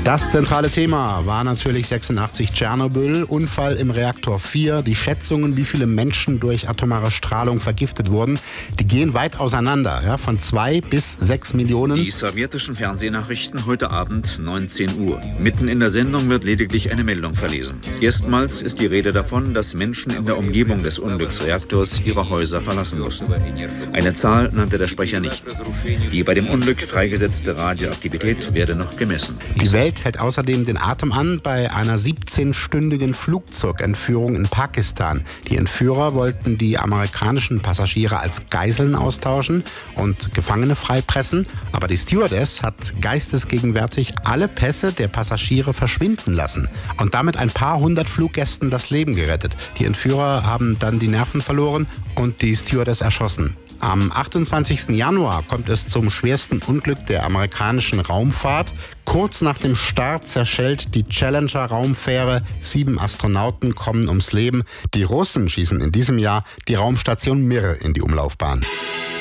Das zentrale Thema war natürlich 86 Tschernobyl, Unfall im Reaktor 4. Die Schätzungen, wie viele Menschen durch atomare Strahlung vergiftet wurden, die gehen weit auseinander, ja, von 2 bis 6 Millionen. Die sowjetischen Fernsehnachrichten heute Abend 19 Uhr. Mitten in der Sendung wird lediglich eine Meldung verlesen. Erstmals ist die Rede davon, dass Menschen in der Umgebung des Unglücksreaktors ihre Häuser verlassen mussten. Eine Zahl nannte der Sprecher nicht. Die bei dem Unglück freigesetzte Radioaktivität werde noch gemessen. Die Welt hält außerdem den Atem an bei einer 17-stündigen Flugzeugentführung in Pakistan. Die Entführer wollten die amerikanischen Passagiere als Geiseln austauschen und Gefangene freipressen. Aber die Stewardess hat geistesgegenwärtig alle Pässe der Passagiere verschwinden lassen und damit ein paar hundert Fluggästen das Leben gerettet. Die Entführer haben dann die Nerven verloren und die Stewardess erschossen. Am 28. Januar kommt es zum schwersten Unglück der amerikanischen Raumfahrt. Kurz nach dem Start zerschellt die Challenger-Raumfähre. 7 Astronauten kommen ums Leben. Die Russen schießen in diesem Jahr die Raumstation Mir in die Umlaufbahn.